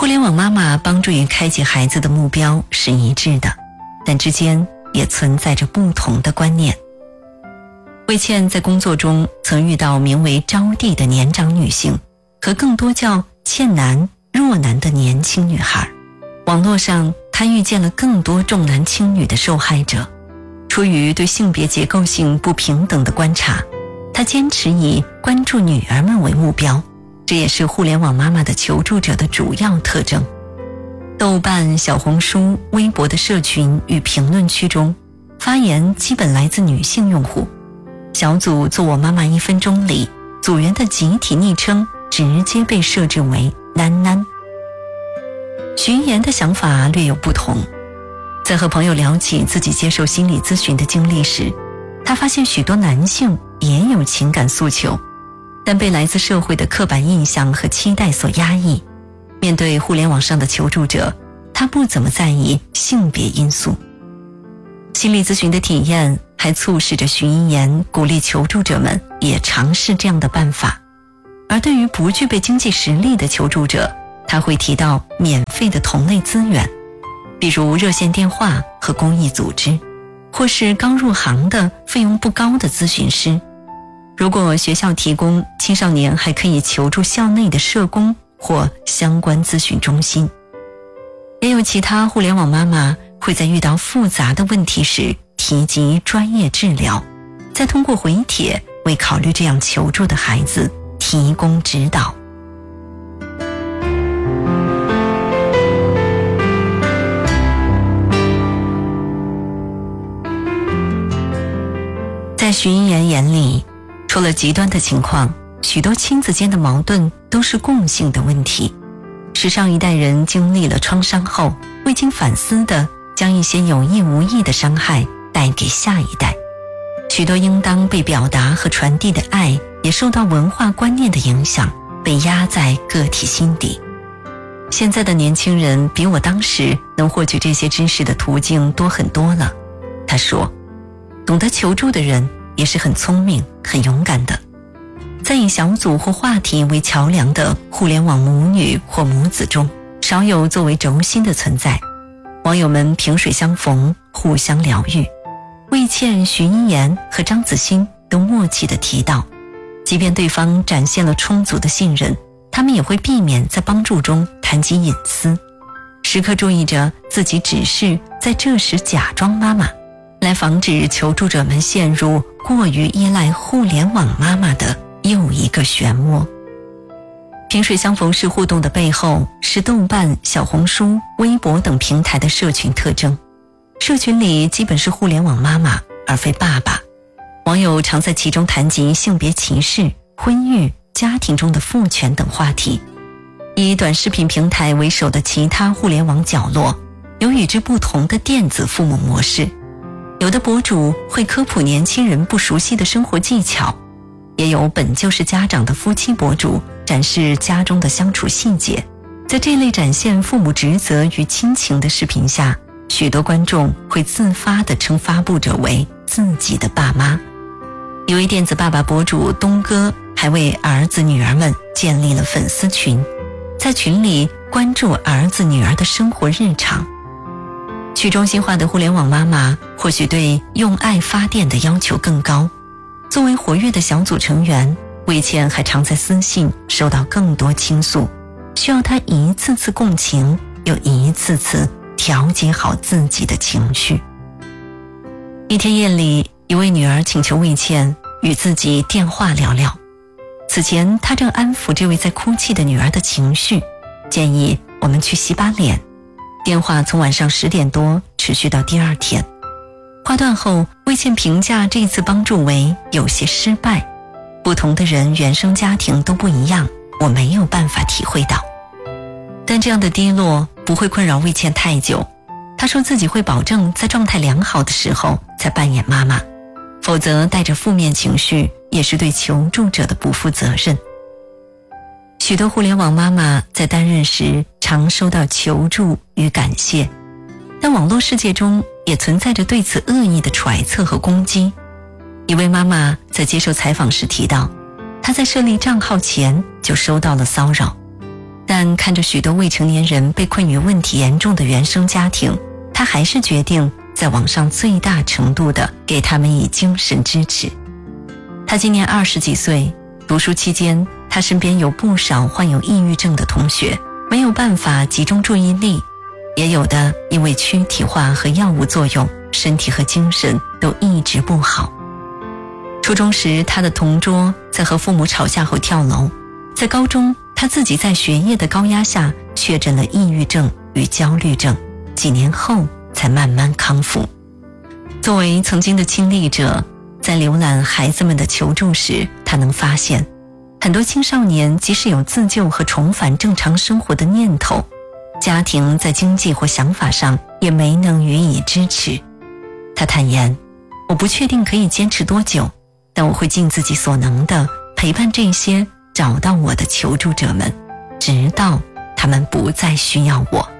联网妈妈帮助于开启孩子的目标是一致的，但之间也存在着不同的观念。魏倩在工作中曾遇到名为招娣的年长女性和更多叫倩男、若男的年轻女孩。网络上她遇见了更多重男轻女的受害者。出于对性别结构性不平等的观察，她坚持以关注女儿们为目标，这也是互联网妈妈的求助者的主要特征。豆瓣、小红书、微博的社群与评论区中，发言基本来自女性用户。小组做我妈妈1分钟里，组员的集体昵称直接被设置为囡囡。徐一言的想法略有不同，在和朋友聊起自己接受心理咨询的经历时，他发现许多男性也有情感诉求，但被来自社会的刻板印象和期待所压抑。面对互联网上的求助者，他不怎么在意性别因素。心理咨询的体验还促使着徐一言鼓励求助者们也尝试这样的办法。而对于不具备经济实力的求助者，他会提到免费的同类资源，比如热线电话和公益组织，或是刚入行的费用不高的咨询师。如果学校提供，青少年还可以求助校内的社工或相关咨询中心。也有其他互联网妈妈会在遇到复杂的问题时提及专业治疗，再通过回帖为考虑这样求助的孩子提供指导。在徐一言眼里，除了极端的情况，许多亲子间的矛盾都是共性的问题。是上一代人经历了创伤后，未经反思的将一些有意无意的伤害带给下一代。许多应当被表达和传递的爱，也受到文化观念的影响，被压在个体心底。现在的年轻人比我当时能获取这些知识的途径多很多了。他说，懂得求助的人也是很聪明、很勇敢的。在以小组或话题为桥梁的互联网母女或母子中，少有作为轴心的存在。网友们萍水相逢，互相疗愈。魏倩、徐一言和张子欣都默契地提到，即便对方展现了充足的信任，他们也会避免在帮助中谈及隐私，时刻注意着自己只是在这时假装妈妈，来防止求助者们陷入过于依赖互联网妈妈的又一个漩涡。萍水相逢式互动的背后，是豆瓣、小红书、微博等平台的社群特征。社群里基本是互联网妈妈，而非爸爸。网友常在其中谈及性别歧视、婚育、家庭中的父权等话题。以短视频平台为首的其他互联网角落，有与之不同的电子父母模式。有的博主会科普年轻人不熟悉的生活技巧，也有本就是家长的夫妻博主展示家中的相处细节。在这类展现父母职责与亲情的视频下，许多观众会自发地称发布者为自己的爸妈。有位电子爸爸博主东哥还为儿子女儿们建立了粉丝群，在群里关注儿子女儿的生活日常。去中心化的互联网妈妈或许对用爱发电的要求更高。作为活跃的小组成员，魏倩还常在私信收到更多倾诉，需要她一次次共情，又一次次调节好自己的情绪。一天夜里，一位女儿请求魏倩与自己电话聊聊。此前她正安抚这位在哭泣的女儿的情绪，建议我们去洗把脸。电话从晚上10点多持续到第二天。挂断后，魏倩评价这次帮助为有些失败。不同的人原生家庭都不一样，我没有办法体会到。但这样的低落不会困扰魏倩太久。她说自己会保证在状态良好的时候才扮演妈妈，否则带着负面情绪也是对求助者的不负责任。许多互联网妈妈在担任时常收到求助与感谢，但网络世界中也存在着对此恶意的揣测和攻击。一位妈妈在接受采访时提到，她在设立账号前就收到了骚扰，但但看着许多未成年人被困于问题严重的原生家庭，他还是决定在网上最大程度地给他们以精神支持。他今年20几岁，读书期间，他身边有不少患有抑郁症的同学，没有办法集中注意力，也有的因为躯体化和药物作用，身体和精神都一直不好。初中时，他的同桌在和父母吵架后跳楼。在高中，他自己在学业的高压下确诊了抑郁症与焦虑症，几年后才慢慢康复。作为曾经的亲历者，在浏览孩子们的求助时，他能发现很多青少年即使有自救和重返正常生活的念头，家庭在经济或想法上也没能予以支持。他坦言，我不确定可以坚持多久，但我会尽自己所能的陪伴这些找到我的求助者们，直到他们不再需要我。